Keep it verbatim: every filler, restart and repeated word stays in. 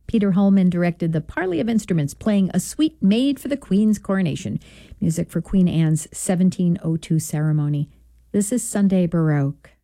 Peter Holman directed the parley of instruments playing a suite made for the Queen's coronation. Music for Queen Anne's seventeen oh two ceremony. This is Sunday Baroque.